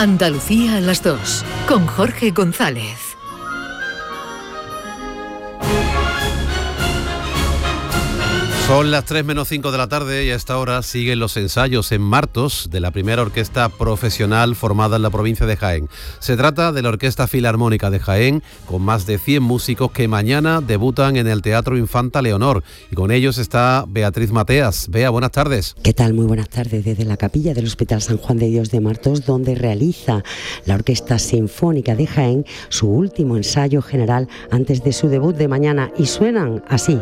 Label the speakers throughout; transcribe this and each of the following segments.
Speaker 1: Andalucía a las 2, con Jorge González.
Speaker 2: Son las 3 menos 5 de la tarde y a esta hora siguen los ensayos en Martos de la primera orquesta profesional formada en la provincia de Jaén. Se trata de la Orquesta Filarmónica de Jaén, con más de 100 músicos que mañana debutan en el Teatro Infanta Leonor. Y con ellos está Beatriz Mateas. Bea, buenas tardes.
Speaker 3: ¿Qué tal? Muy buenas tardes. Desde la capilla del Hospital San Juan de Dios de Martos, donde realiza la Orquesta Sinfónica de Jaén su último ensayo general antes de su debut de mañana. Y suenan así.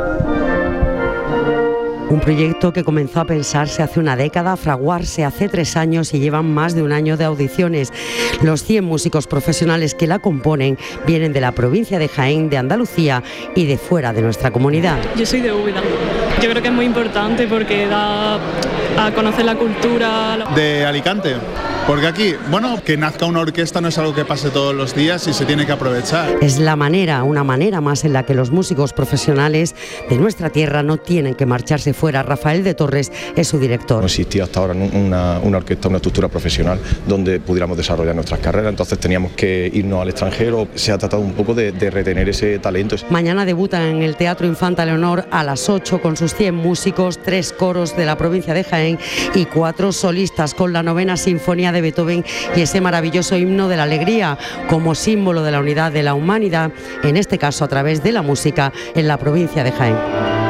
Speaker 3: Un proyecto que comenzó a pensarse hace una década, a fraguarse hace 3 años y llevan más de un año de audiciones. Los 100 músicos profesionales que la componen vienen de la provincia de Jaén, de Andalucía y de fuera de nuestra comunidad.
Speaker 4: Yo soy de Úbeda. Yo creo que es muy importante porque da a conocer la cultura.
Speaker 5: De Alicante. Porque aquí, que nazca una orquesta no es algo que pase todos los días y se tiene que aprovechar.
Speaker 3: Es una manera más en la que los músicos profesionales de nuestra tierra no tienen que marcharse fuera. Rafael de Torres es su director.
Speaker 6: No existía hasta ahora una orquesta, una estructura profesional donde pudiéramos desarrollar nuestras carreras, entonces teníamos que irnos al extranjero. Se ha tratado un poco de retener ese talento.
Speaker 3: Mañana debutan en el Teatro Infanta Leonor a las 8 con sus 100 músicos, 3 coros de la provincia de Jaén y 4 solistas con la 9ª Sinfonía de Beethoven y ese maravilloso himno de la alegría como símbolo de la unidad de la humanidad, en este caso a través de la música en la provincia de Jaén.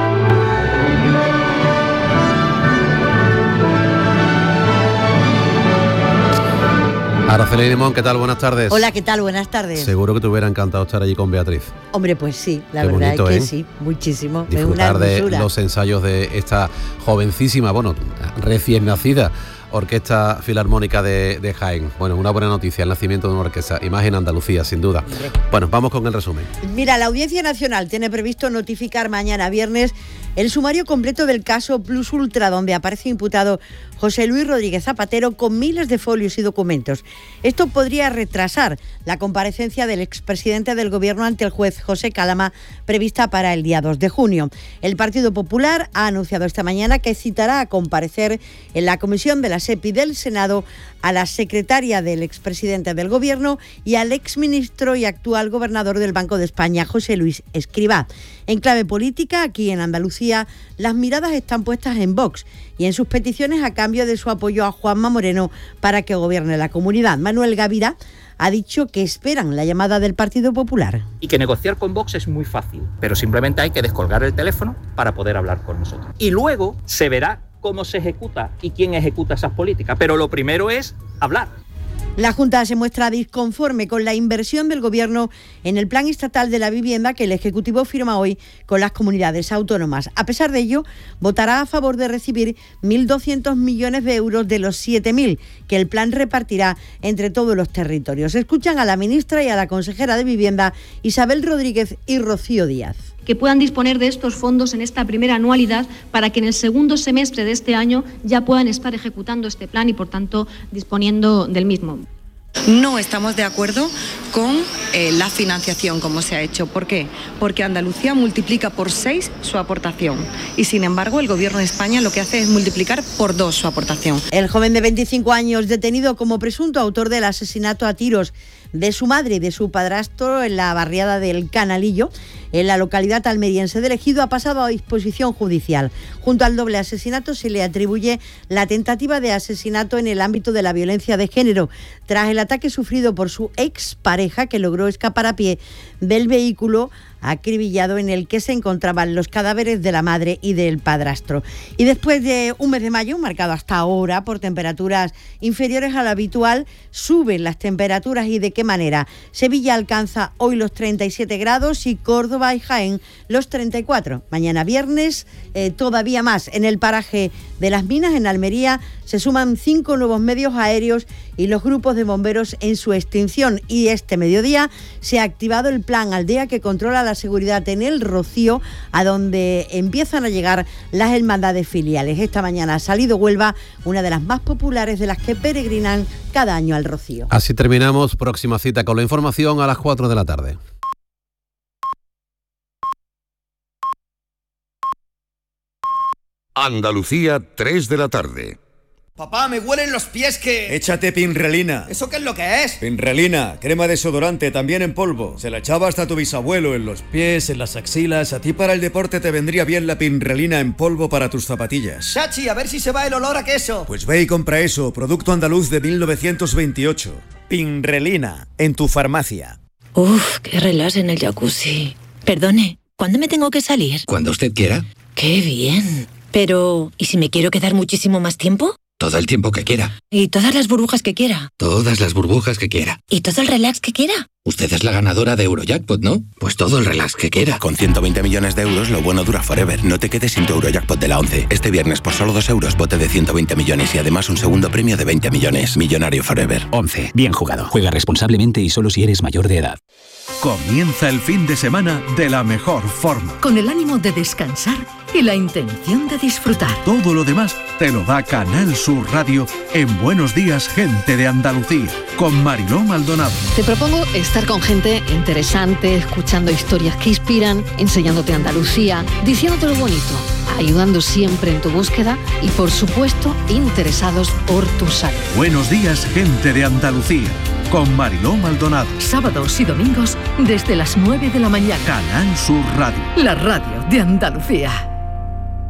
Speaker 2: Araceli Limón, ¿qué tal? Buenas tardes.
Speaker 7: Hola, ¿qué tal? Buenas tardes.
Speaker 2: Seguro que te hubiera encantado estar allí con Beatriz.
Speaker 7: Hombre, pues sí, la
Speaker 2: Qué
Speaker 7: verdad
Speaker 2: bonito,
Speaker 7: es que sí, muchísimo.
Speaker 2: Disfrutar
Speaker 7: es una hermosura
Speaker 2: de los ensayos de esta jovencísima, recién nacida Orquesta Filarmónica de Jaén. Una buena noticia, el nacimiento de una orquesta, y más en Andalucía, sin duda. Vamos con el resumen.
Speaker 7: Mira, la Audiencia Nacional tiene previsto notificar mañana viernes el sumario completo del caso Plus Ultra, donde aparece imputado José Luis Rodríguez Zapatero con miles de folios y documentos. Esto podría retrasar la comparecencia del expresidente del Gobierno ante el juez José Calama, prevista para el día 2 de junio. El Partido Popular ha anunciado esta mañana que citará a comparecer en la comisión de la SEPI del Senado a la secretaria del expresidente del Gobierno y al exministro y actual gobernador del Banco de España, José Luis Escrivá. En clave política, aquí en Andalucía, las miradas están puestas en Vox y en sus peticiones a cambio de su apoyo a Juanma Moreno para que gobierne la comunidad. Manuel Gavira ha dicho que esperan la llamada del Partido Popular.
Speaker 8: Y que negociar con Vox es muy fácil, pero simplemente hay que descolgar el teléfono para poder hablar con nosotros. Y luego se verá cómo se ejecuta y quién ejecuta esas políticas, pero lo primero es hablar.
Speaker 7: La Junta se muestra disconforme con la inversión del Gobierno en el Plan Estatal de la Vivienda que el Ejecutivo firma hoy con las comunidades autónomas. A pesar de ello, votará a favor de recibir 1.200 millones de euros de los 7.000 que el plan repartirá entre todos los territorios. Escuchan a la ministra y a la consejera de Vivienda, Isabel Rodríguez y Rocío Díaz.
Speaker 9: Que puedan disponer de estos fondos en esta primera anualidad para que en el segundo semestre de este año ya puedan estar ejecutando este plan y, por tanto, disponiendo del mismo.
Speaker 10: No estamos de acuerdo con la financiación como se ha hecho. ¿Por qué? Porque Andalucía multiplica por 6 su aportación y, sin embargo, el Gobierno de España lo que hace es multiplicar por 2 su aportación.
Speaker 7: El joven de 25 años, detenido como presunto autor del asesinato a tiros de su madre y de su padrastro en la barriada del Canalillo, en la localidad almeriense de Ejido, ha pasado a disposición judicial. Junto al doble asesinato se le atribuye la tentativa de asesinato en el ámbito de la violencia de género, tras el ataque sufrido por su expareja, que logró escapar a pie del vehículo acribillado en el que se encontraban los cadáveres de la madre y del padrastro. Y después de un mes de mayo, marcado hasta ahora por temperaturas inferiores a lo habitual, suben las temperaturas. ¿Y de qué manera? Sevilla alcanza hoy los 37 grados y Córdoba y Jaén los 34. Mañana viernes todavía más. En el paraje de Las Minas, en Almería, se suman 5 nuevos medios aéreos y los grupos de bomberos en su extinción. Y este mediodía se ha activado el plan Aldea, que controla la seguridad en el Rocío, a donde empiezan a llegar las hermandades filiales. Esta mañana ha salido Huelva, una de las más populares de las que peregrinan cada año al Rocío.
Speaker 2: Así terminamos. Próxima cita con la información a las 4 de la tarde.
Speaker 11: Andalucía, 3 de la tarde. Papá, me huelen los pies que...
Speaker 12: Échate Pinrelina.
Speaker 11: ¿Eso qué es lo que es?
Speaker 12: Pinrelina, crema desodorante, también en polvo. Se la echaba hasta tu bisabuelo en los pies, en las axilas. A ti para el deporte te vendría bien la Pinrelina en polvo para tus zapatillas.
Speaker 11: Chachi, a ver si se va el olor a queso.
Speaker 12: Pues ve y compra eso, producto andaluz de 1928. Pinrelina, en tu farmacia.
Speaker 13: Uf, qué relax en el jacuzzi. Perdone, ¿cuándo me tengo que salir?
Speaker 14: Cuando usted quiera.
Speaker 13: ¡Qué bien! Pero, ¿y si me quiero quedar muchísimo más tiempo?
Speaker 14: Todo el tiempo que quiera.
Speaker 13: ¿Y todas las burbujas que quiera?
Speaker 14: Todas las burbujas que quiera.
Speaker 13: ¿Y todo el relax que quiera?
Speaker 14: Usted es la ganadora de Eurojackpot, ¿no? Pues todo el relax que quiera.
Speaker 15: Con 120 millones de euros, lo bueno dura forever. No te quedes sin tu Eurojackpot de la 11. Este viernes, por solo 2 euros, bote de 120 millones y además un segundo premio de 20 millones. Millonario forever.
Speaker 16: 11. Bien jugado. Juega responsablemente y solo si eres mayor de edad.
Speaker 17: Comienza el fin de semana de la mejor forma.
Speaker 1: Con el ánimo de descansar y la intención de disfrutar.
Speaker 17: Todo lo demás te lo da Canal Sur Radio en Buenos Días, Gente de Andalucía, con Mariló Maldonado.
Speaker 18: Te propongo estar con gente interesante, escuchando historias que inspiran, enseñándote Andalucía, diciéndote lo bonito, ayudando siempre en tu búsqueda y, por supuesto, interesados por tu salud.
Speaker 17: Buenos Días, Gente de Andalucía, con Mariló Maldonado.
Speaker 1: Sábados y domingos desde las 9 de la mañana.
Speaker 17: Canal Sur Radio.
Speaker 1: La radio de Andalucía.